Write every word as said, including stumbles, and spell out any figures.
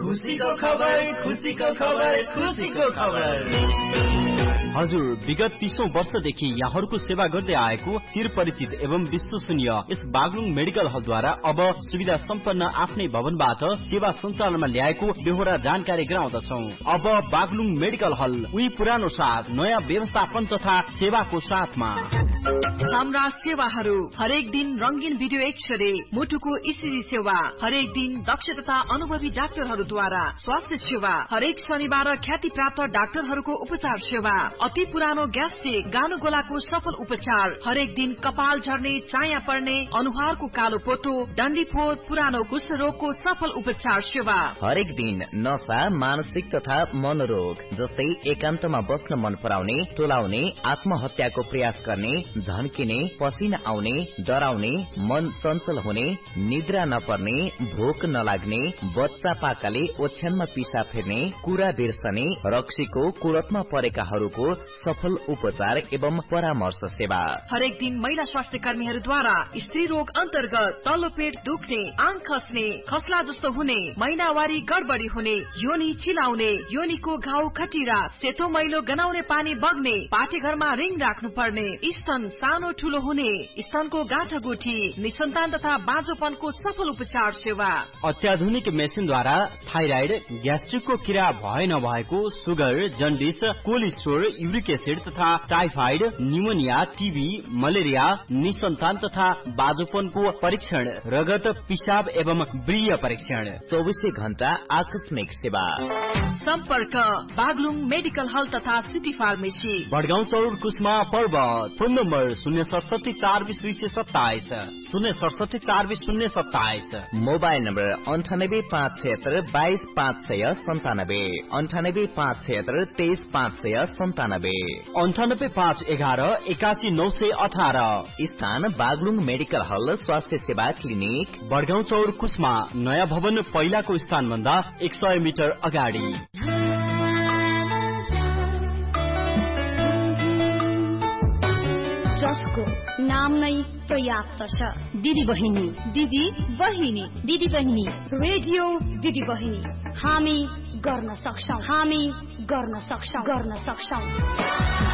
खुसीको खबर खुसीको खबर खुसीको खबर। हजुर, विगत तीसौं वर्षदेखि यहाँहरूको सेवा गर्दै आएको चिर परिचित एवं विश्वसनीय यस बागलुङ मेडिकल हलद्वारा अब सुविधा सम्पन्न आफ्नै भवनबाट सेवा सञ्चालनमा ल्याएको बेहोरा जानकारी गराउँदछौ। अब बागलुङ मेडिकल हल उही पुरानो साथ नयाँ व्यवस्थापन तथा सेवाको साथमा। हाम्रा सेवाहरू हरेक दिन रंगीन भिडियो एक्सरे, मुटुको इसिजी सेवा, हरेक दिन दक्ष तथा अनुभवी डाक्टरहरूद्वारा स्वास्थ्य सेवा, हरेक शनिबार ख्याति प्राप्त डाक्टरहरूको उपचार सेवा, अति पुरानो ग्यास्ट्रिक गानो गोलाको सफल उपचार, हरेक दिन कपाल झर्ने, चाया पर्ने, अनुहारको कालो पोतो, डन्डीफोर, पुरानो कुष्ठ रोगको सफल उपचार सेवा, हरेक दिन नशा, मानसिक तथा मनोरोग जस्तै एकान्तमा बस्न मन पराउने, टोलाउने, आत्महत्याको प्रयास गर्ने, झन्किने, पसिना आउने, डराउने, मन चञ्चल हुने, निद्रा नपर्ने, भोक नलाग्ने, बच्चा पाकाले ओछ्यानमा पिसा फेर्ने, कुरा बिर्सने, रक्सीको कुलतमा परेकाहरूको सफल उपचार एवं परामर्श सेवा, हरेक दिन महिला स्वास्थ्य कर्मीहरूद्वारा स्त्री रोग अन्तर्गत तल्लो पेट दुख्ने, आङ खस्ने, खसला जस्तो हुने, महिनावारी गडबडी हुने, योनी चिलाउने, योनीको घाउ खटिरा, सेतो मैलो गनाउने पानी बग्ने, पाटे घरमा रिङ राख्नु पर्ने, स्तन सानो ठूलो हुने, स्तनको गाँठगुठी, निसन्तान तथा बाँझोपनको सफल उपचार सेवा, अत्याधुनिक मेसिनद्वारा थाइराइड, ग्यास्ट्रिकको किरा भए नभएको, sugar, jaundice, cholesterol, uric acid तथा टाइफाइड, निमोनिया, टीबी, मलेरिया, निसन्तान तथा बाँझोपनको परीक्षण, रगत, पिसाब एवं ब्रीय परीक्षण, चौबीसै घण्टा आकस्मिक सेवा। सम्पर्क बागलुङ मेडिकल हल तथा सिटी फार्मेसी, बडगाउँ चौर कुस्मा पर्वत। फोन नम्बर शून्य सडसठी चार बिस दुई सय सत्ताइस शून्य सडसठी चार बिस शून्य सत्ताइस। मोबाइल नम्बर अन्ठानब्बे पाँच छयत्तर बाइस पाँच सय सन्तानब्बे अन्ठानब्बे पाँच छयत्तर तेइस पाँच सय सन्तानब्बे अन्ठानब्बे पाँच एघार एकासी नौ सय अठार। स्थान बागलुङ मेडिकल हल स्वास्थ्य सेवा क्लिनिक, बडगाउँ चौर कुस्मा। नयाँ भवन पहिलाको स्थान भन्दा एक सय मिटर अगाडि। जसको नाम नै पर्याप्त छ, दिदी बहिनी दिदी बहिनी दिदी बहिनी रेडियो दिदी बहिनी। हामी गर्न सक्छौं हामी गर्न सक्छौं गर्न सक्छौं